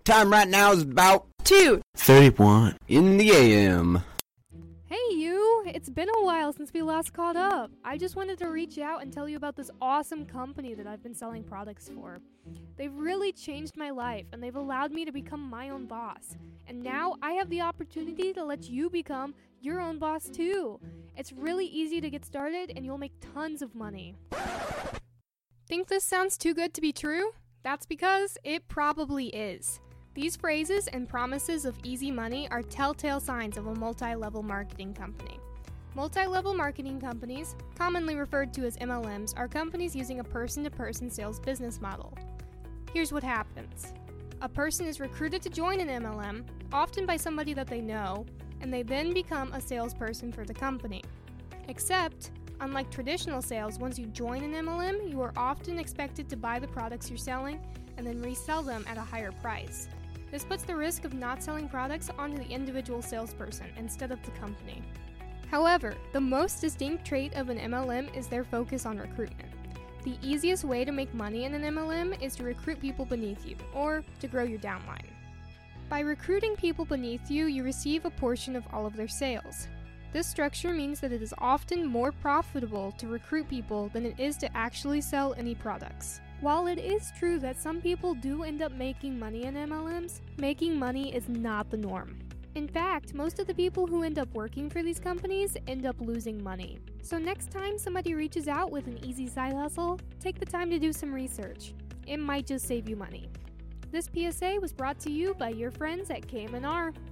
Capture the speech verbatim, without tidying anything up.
Time right now is about two thirty-one in the A M. Hey you! It's been a while since we last caught up. I just wanted to reach out and tell you about this awesome company that I've been selling products for. They've really changed my life and they've allowed me to become my own boss. And now I have the opportunity to let you become your own boss too. It's really easy to get started and you'll make tons of money. Think this sounds too good to be true? That's because it probably is. These phrases and promises of easy money are telltale signs of a multi-level marketing company. Multi-level marketing companies, commonly referred to as M L Ms, are companies using a person-to-person sales business model. Here's what happens. A person is recruited to join an M L M, often by somebody that they know, and they then become a salesperson for the company. Except, unlike traditional sales, once you join an M L M, you are often expected to buy the products you're selling and then resell them at a higher price. This puts the risk of not selling products onto the individual salesperson instead of the company. However, the most distinct trait of an M L M is their focus on recruitment. The easiest way to make money in an M L M is to recruit people beneath you, or to grow your downline. By recruiting people beneath you, you receive a portion of all of their sales. This structure means that it is often more profitable to recruit people than it is to actually sell any products. While it is true that some people do end up making money in M L Ms, making money is not the norm. In fact, most of the people who end up working for these companies end up losing money. So next time somebody reaches out with an easy side hustle, take the time to do some research. It might just save you money. This P S A was brought to you by your friends at K M N R.